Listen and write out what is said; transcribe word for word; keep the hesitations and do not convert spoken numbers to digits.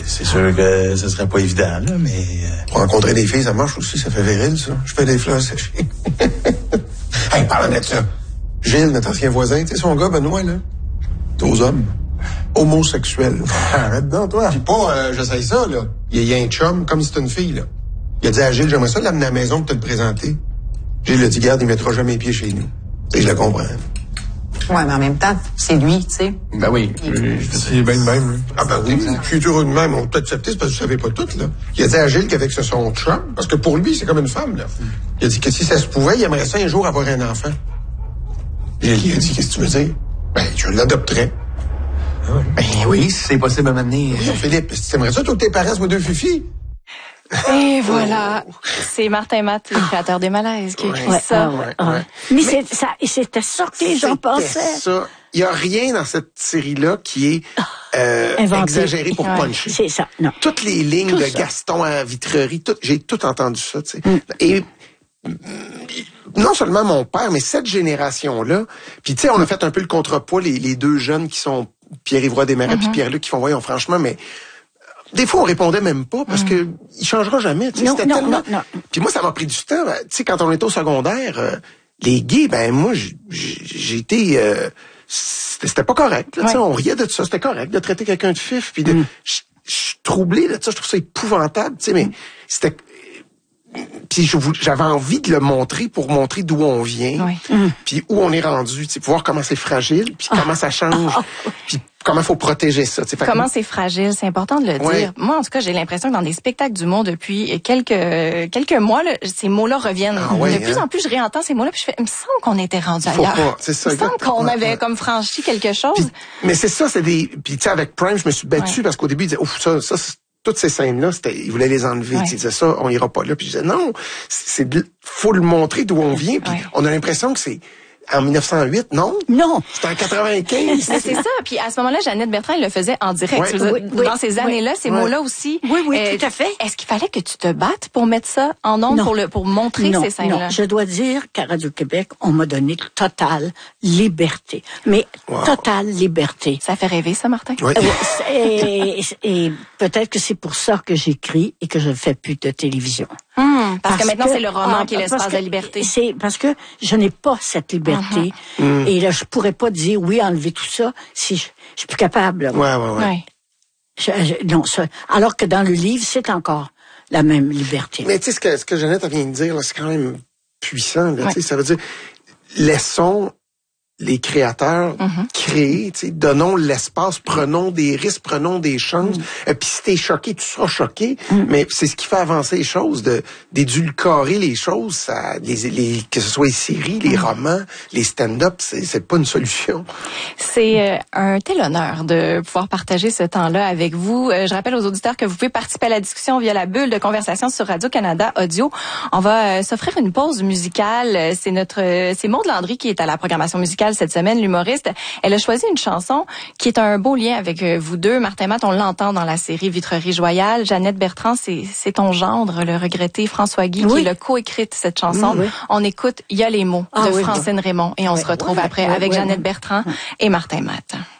c'est sûr que ce serait pas évident, là, mais... Euh... Rencontrer des filles, ça marche aussi, ça fait viril, ça. Je fais des fleurs séchées. Hey, parlant de ça, Gilles, notre ancien voisin, tu sais, son gars, Benoît, là, t'es aux hommes. Homosexuel. Arrête donc, toi. Puis pas, euh, j'essaye ça, là. Il y a un chum, comme si c'était une fille, là. Il a dit à Gilles, j'aimerais ça l'amener à la maison pour te le présenter. Gilles a dit, garde, il mettra jamais les pieds chez nous. Et je le comprends. Ouais, mais en même temps, c'est lui, tu sais. Ben oui. C'est bien de même, là. Ah ben oui, je suis heureux de même. On t'a accepté, c'est parce que je savais pas tout, là. Il a dit à Gilles qu'avec ce son chum, parce que pour lui, c'est comme une femme, là. Il a dit que si ça se pouvait, il aimerait ça un jour avoir un enfant. Gilles, il a dit, qu'est-ce que tu veux dire? Ben, je l'adopterais. Ah oui. Ben oui, si c'est possible à m'amener. Oui, Philippe, si t'aimerais ça, tous tes parents soient deux fifis? Et voilà, c'est Martin Matt, le créateur des malaises, qui a écrit ouais, ça. ouais, ouais, ouais. Mais, Mais c'est, ça, c'était ça que les gens pensaient. Ça. Il n'y a rien dans cette série-là qui est euh, exagéré pour ouais, puncher. C'est ça, non. Toutes les lignes tout de ça. Gaston à Vitrerie, tout, j'ai tout entendu ça, tu sais. Mm. Et non seulement mon père, mais cette génération-là, puis tu sais, on a fait un peu le contrepoids, les, les deux jeunes qui sont Pierre-Yves Desmarais puis Mm-hmm. Pierre-Luc qui font, voyons, franchement, mais des fois, on répondait même pas parce mm. que il changera jamais. Tu sais, non, c'était non, tellement... non, non. Puis moi, ça m'a pris du temps. Tu sais, quand on était au secondaire, euh, les gays, ben moi, j'ai été... Euh, c'était pas correct. Là, ouais. On riait de ça. C'était correct de traiter quelqu'un de fif. Puis de... Mm. Je suis troublé de ça. Je trouve ça épouvantable. Tu sais, mais c'était... Puis j'avais envie de le montrer pour montrer d'où on vient, oui. puis où on est rendu, tu sais, pour voir comment c'est fragile, puis comment ça change, puis comment faut protéger ça. T'sais. Comment c'est fragile, c'est important de le ouais. dire. Moi, en tout cas, j'ai l'impression que dans des spectacles d'humour depuis quelques quelques mois, là, ces mots-là reviennent. Ah ouais, de plus hein? en plus, je réentends ces mots-là, puis je fais, il me semble qu'on était rendu faut ailleurs. Pas, c'est ça, il me semble qu'on avait ouais. comme franchi quelque chose. Puis, mais c'est ça, c'est des. Puis tu sais, avec Prime, je me suis battu ouais. parce qu'au début, il disait, ouf, ça, ça. Toutes ces scènes-là, c'était, ils voulaient les enlever. Ouais. Ils disaient ça, on ira pas là. Puis je disais non, c'est, c'est faut le montrer d'où on vient. Puis ouais. on a l'impression que c'est en mille neuf cent huit, non? Non. C'était en quatre-vingt-quinze. Mais c'est ça. Puis à ce moment-là, Jeannette Bertrand, elle le faisait en direct. Ouais. Oui, oui, dans ces années-là, oui, ces oui. mots-là aussi. Oui, oui, euh, tout à fait. Est-ce qu'il fallait que tu te battes pour mettre ça en ondes, pour le, pour montrer non, ces scènes-là? Non, je dois dire qu'à Radio-Québec, on m'a donné totale liberté. Mais wow. totale liberté. Ça fait rêver, ça, Martin? Oui. et, et peut-être que c'est pour ça que j'écris et que je ne fais plus de télévision. Hum, parce, parce que maintenant, que, c'est le roman ah, qui est l'espace de liberté. C'est parce que je n'ai pas cette liberté. Uh-huh. Mm. Et là, je pourrais pas dire, oui, enlever tout ça, si je, je suis plus capable. Ouais, ouais, ouais. ouais. Je, je, non, ça, alors que dans le livre, c'est encore la même liberté. Mais tu sais, ce que, ce que Jeannette vient de dire, là, c'est quand même puissant. Là, ouais. Ça veut dire, laissons les créateurs mm-hmm. créer, tu sais, donnons l'espace, prenons des risques, prenons des chances. Mm. Et puis si t'es choqué, tu seras choqué. Mm. Mais c'est ce qui fait avancer les choses, de d'édulcorer les choses. Ça, les, les, que ce soit les séries, les mm. romans, les stand-up, c'est, c'est pas une solution. C'est euh, un tel honneur de pouvoir partager ce temps-là avec vous. Euh, je rappelle aux auditeurs que vous pouvez participer à la discussion via la bulle de conversation sur Radio-Canada Audio. On va euh, s'offrir une pause musicale. C'est notre, euh, c'est Maude Landry qui est à la programmation musicale cette semaine, l'humoriste. Elle a choisi une chanson qui est un beau lien avec vous deux. Martin Matt, on l'entend dans la série Vitrerie Joyale. Jeannette Bertrand, c'est, c'est ton gendre, le regretté François Guy, oui. qui a co-écrite cette chanson. Oui, oui. On écoute « Il y a les mots » ah, de oui, Francine oui. Raymond et on oui, se retrouve oui, après oui, avec oui, Jeannette oui. Bertrand oui. et Martin Matt.